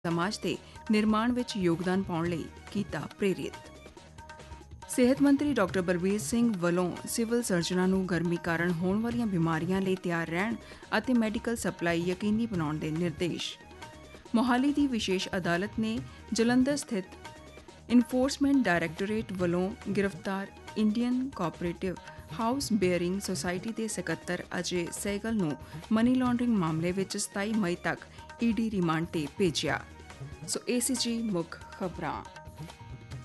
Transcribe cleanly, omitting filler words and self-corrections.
समाज के निर्माण ਵਿੱਚ ਯੋਗਦਾਨ ਪਾਉਣ ਲਈ ਕੀਤਾ ਪ੍ਰੇਰਿਤ। ਸਿਹਤ ਮੰਤਰੀ ਡਾਕਟਰ ਬਲਬੀਰ ਸਿੰਘ ਵੱਲੋਂ ਸਿਵਲ ਸਰਜਨਾਂ ਨੂੰ ਗਰਮੀ ਕਾਰਨ ਹੋਣ ਵਾਲੀਆਂ ਬਿਮਾਰੀਆਂ ਲਈ ਤਿਆਰ ਰਹਿਣ ਅਤੇ ਮੈਡੀਕਲ ਸਪਲਾਈ ਯਕੀਨੀ ਬਣਾਉਣ ਦੇ ਨਿਰਦੇਸ਼। ਮੋਹਾਲੀ ਦੀ ਵਿਸ਼ੇਸ਼ ਅਦਾਲਤ ਨੇ ਜਲੰਧਰ ਸਥਿਤ ਇਨਫੋਰਸਮੈਂਟ ਡਾਇਰੈਕਟੋਰੇਟ ਵੱਲੋਂ ਗ੍ਰਿਫਤਾਰ Indian cooperative house bearing society ਦੇ ਸਕੱਤਰ ਅਜੇ ਸਹਿਗਲ ਨੂੰ ਮਨੀ ਲਾਂਡਰਿੰਗ ਮਾਮਲੇ ਵਿੱਚ 27 ਮਈ ਤੱਕ ਈਡੀ ਰਿਮਾਂਡ ਤੇ ਭੇਜਿਆ। ਸੋ ACG ਮੁੱਖ ਖਬਰਾਂ।